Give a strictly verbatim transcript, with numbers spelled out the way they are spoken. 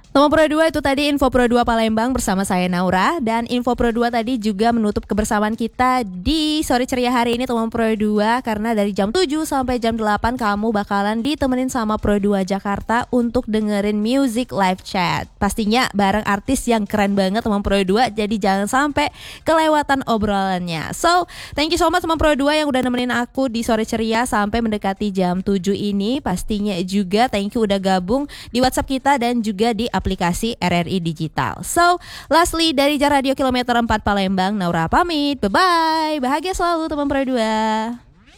Teman Pro dua itu tadi Info Pro dua Palembang bersama saya Naura. Dan Info Pro dua tadi juga menutup kebersamaan kita di Sore Ceria hari ini teman Pro dua. Karena dari jam tujuh sampai jam delapan kamu bakalan ditemenin sama Pro dua Jakarta untuk dengerin music live chat. Pastinya bareng artis yang keren banget teman Pro dua. Jadi jangan sampai kelewatan obrolannya. So thank you so much teman Pro dua yang udah nemenin aku di Sore Ceria sampai mendekati jam tujuh ini. Pastinya juga thank you udah gabung di WhatsApp kita dan juga di aplikasi R R I Digital. So, lastly dari Jar Radio Kilometer empat Palembang, Naura pamit. Bye-bye. Bahagia selalu teman Pro dua.